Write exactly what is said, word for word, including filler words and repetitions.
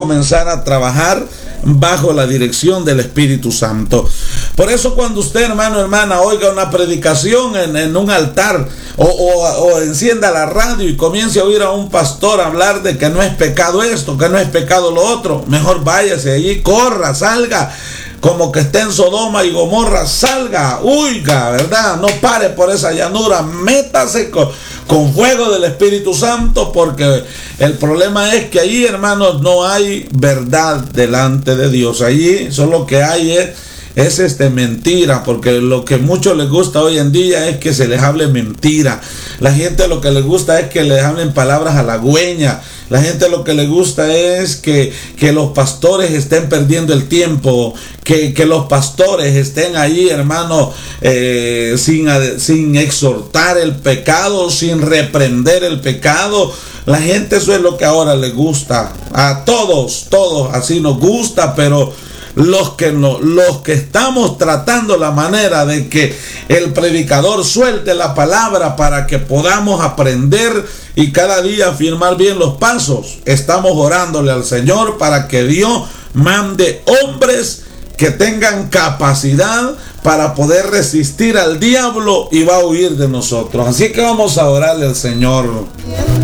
comenzar a trabajar bajo la dirección del Espíritu Santo. Por eso cuando usted, hermano, hermana, oiga una predicación en, en un altar o, o, o encienda la radio y comience a oír a un pastor hablar de que no es pecado esto, que no es pecado lo otro, mejor váyase allí, corra, salga, como que esté en Sodoma y Gomorra, salga, huiga, ¿verdad? No pare por esa llanura, métase con, con fuego del Espíritu Santo, porque el problema es que allí, hermanos, no hay verdad delante de Dios. Allí solo que hay es, es este mentira, porque lo que mucho les gusta hoy en día es que se les hable mentira. La gente lo que les gusta es que les hablen palabras halagüeñas. La gente lo que le gusta es que, que los pastores estén perdiendo el tiempo, que, que los pastores estén ahí, hermano, eh, sin, sin exhortar el pecado, sin reprender el pecado. La gente eso es lo que ahora le gusta. A todos, todos así nos gusta, pero los que no, los que estamos tratando la manera de que el predicador suelte la palabra para que podamos aprender y cada día firmar bien los pasos, estamos orándole al Señor para que Dios mande hombres que tengan capacidad para poder resistir al diablo y va a huir de nosotros. Así que vamos a orarle al Señor.